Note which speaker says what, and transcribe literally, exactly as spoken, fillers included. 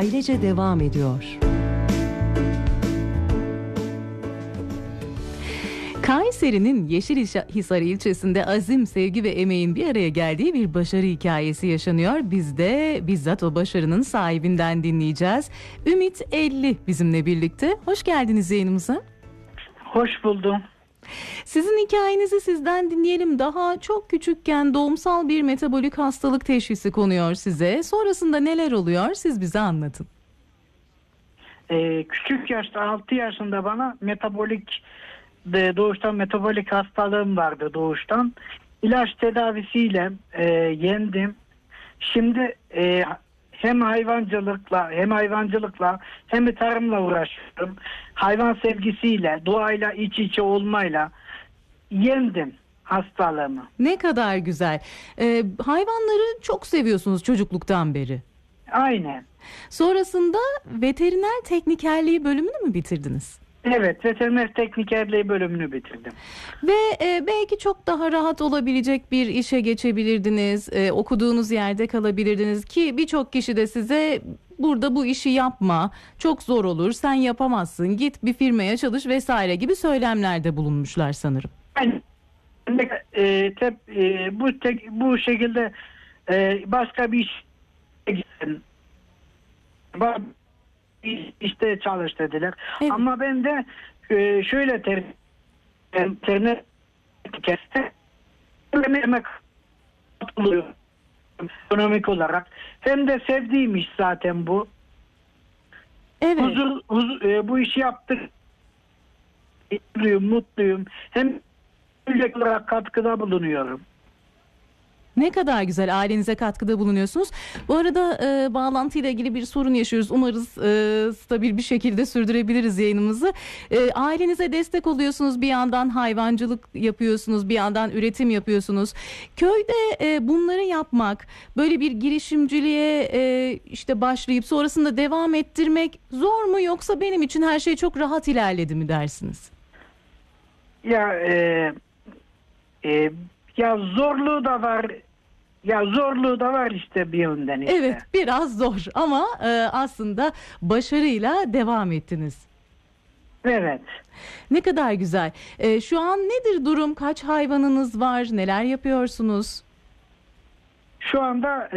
Speaker 1: ailece devam ediyor. Kayseri'nin Yeşilhisar ilçesinde azim, sevgi ve emeğin bir araya geldiği bir başarı hikayesi yaşanıyor. Biz de bizzat o başarının sahibinden dinleyeceğiz. Ümit elli bizimle birlikte. Hoş geldiniz yayınımıza.
Speaker 2: Hoş buldum.
Speaker 1: Sizin hikayenizi sizden dinleyelim. Daha çok küçükken doğumsal bir metabolik hastalık teşhisi konuyor size. Sonrasında neler oluyor? Siz bize anlatın.
Speaker 2: Ee, küçük yaşta altı yaşında bana metabolik doğuştan metabolik hastalığım vardı doğuştan. İlaç tedavisiyle e, yendim. Şimdi e, hem hayvancılıkla hem hayvancılıkla hem de tarımla uğraşıyorum. Hayvan sevgisiyle, doğayla iç içe olmayla yendim hastalığımı.
Speaker 1: Ne kadar güzel. Ee, hayvanları çok seviyorsunuz çocukluktan beri.
Speaker 2: Aynen.
Speaker 1: Sonrasında veteriner teknikerliği bölümünü mü bitirdiniz?
Speaker 2: Evet, veteriner teknikerliği bölümünü bitirdim.
Speaker 1: Ve e, belki çok daha rahat olabilecek bir işe geçebilirdiniz, e, okuduğunuz yerde kalabilirdiniz ki birçok kişi de size burada bu işi yapma, çok zor olur, sen yapamazsın, git bir firmaya çalış vesaire gibi söylemlerde bulunmuşlar sanırım.
Speaker 2: Yani, e, tep, e, bu tek, bu şekilde e, başka bir iş gitsin. İşte çalış dediler. Evet. Ama ben de e, şöyle ter, terine kesti. Emek ekonomik olarak. Hem de sevdiğim iş zaten bu.
Speaker 1: Evet.
Speaker 2: Huzur, huzur e, bu işi yaptık. Mutluyum, mutluyum. Hem ülke olarak katkıda bulunuyorum.
Speaker 1: Ne kadar güzel, ailenize katkıda bulunuyorsunuz. Bu arada e, bağlantıyla ilgili bir sorun yaşıyoruz. Umarız e, stabil bir şekilde sürdürebiliriz yayınımızı. E, ailenize destek oluyorsunuz. Bir yandan hayvancılık yapıyorsunuz. Bir yandan üretim yapıyorsunuz. Köyde e, bunları yapmak, böyle bir girişimciliğe e, işte başlayıp sonrasında devam ettirmek zor mu? Yoksa benim için her şey çok rahat ilerledi mi dersiniz?
Speaker 2: Ya e, e, ya zorluğu da var. Ya zorluğu da var işte bir yönden işte.
Speaker 1: Evet, biraz zor ama e, aslında başarıyla devam ettiniz.
Speaker 2: Evet.
Speaker 1: Ne kadar güzel. E, şu an nedir durum? Kaç hayvanınız var? Neler yapıyorsunuz?
Speaker 2: Şu anda